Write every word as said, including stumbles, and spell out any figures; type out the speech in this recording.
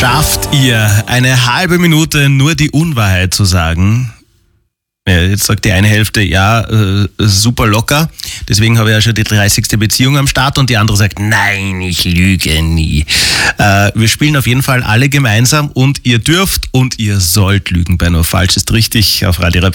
Schafft ihr eine halbe Minute nur die Unwahrheit zu sagen? Ja, jetzt sagt die eine Hälfte, ja, äh, super locker. Deswegen habe ich ja schon die dreißigste Beziehung am Start und die andere sagt, nein, ich lüge nie. Äh, wir spielen auf jeden Fall alle gemeinsam und ihr dürft und ihr sollt lügen bei Nur Falsch ist richtig auf Radio